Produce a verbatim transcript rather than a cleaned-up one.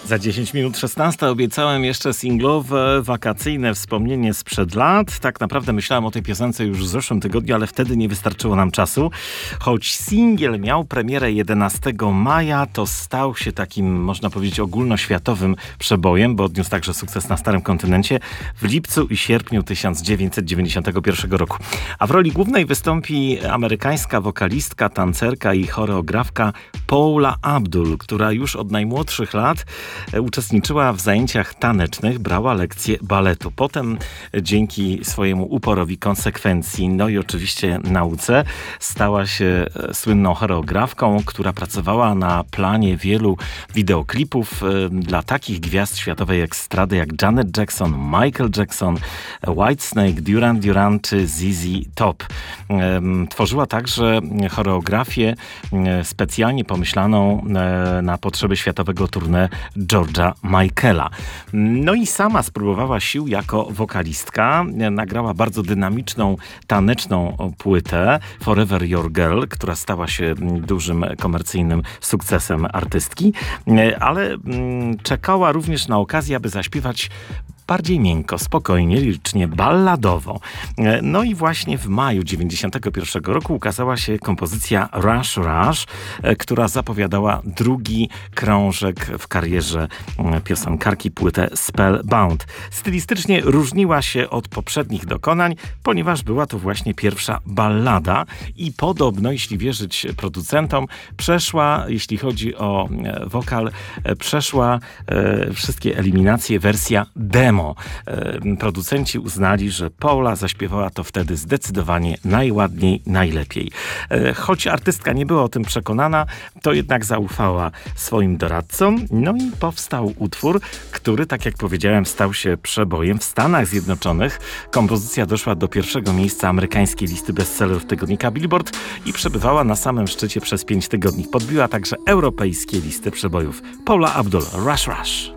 Za dziesięć minut szesnasta obiecałem jeszcze singlowe, wakacyjne wspomnienie sprzed lat. Tak naprawdę myślałem o tej piosence już w zeszłym tygodniu, ale wtedy nie wystarczyło nam czasu. Choć singiel miał premierę jedenastego maja, to stał się takim, można powiedzieć, ogólnoświatowym przebojem, bo odniósł także sukces na Starym Kontynencie w lipcu i sierpniu tysiąc dziewięćset dziewięćdziesiątego pierwszego roku. A w roli głównej wystąpi amerykańska wokalistka, tancerka i choreografka Paula Abdul, która już od najmłodszych lat uczestniczyła w zajęciach tanecznych, brała lekcje baletu. Potem dzięki swojemu uporowi, konsekwencji, no i oczywiście nauce, stała się słynną choreografką, która pracowała na planie wielu wideoklipów dla takich gwiazd światowej estrady jak Janet Jackson, Michael Jackson, Whitesnake, Duran Duran czy Z Z Top. Tworzyła także choreografię specjalnie pomyślaną na potrzeby światowego tournée George'a Michaela. No i sama spróbowała sił jako wokalistka. Nagrała bardzo dynamiczną, taneczną płytę Forever Your Girl, która stała się dużym komercyjnym sukcesem artystki, ale czekała również na okazję, aby zaśpiewać bardziej miękko, spokojnie, lirycznie, balladowo. No i właśnie w maju dziewięćdziesiątego pierwszego roku ukazała się kompozycja Rush Rush, która zapowiadała drugi krążek w karierze piosenkarki, płytę Spellbound. Stylistycznie różniła się od poprzednich dokonań, ponieważ była to właśnie pierwsza ballada i podobno, jeśli wierzyć producentom, przeszła, jeśli chodzi o wokal, przeszła e, wszystkie eliminacje wersja demo. Producenci uznali, że Paula zaśpiewała to wtedy zdecydowanie najładniej, najlepiej. Choć artystka nie była o tym przekonana, to jednak zaufała swoim doradcom. No i powstał utwór, który, tak jak powiedziałem, stał się przebojem w Stanach Zjednoczonych. Kompozycja doszła do pierwszego miejsca amerykańskiej listy bestsellerów tygodnika Billboard i przebywała na samym szczycie przez pięć tygodni. Podbiła także europejskie listy przebojów. Paula Abdul, Rush Rush.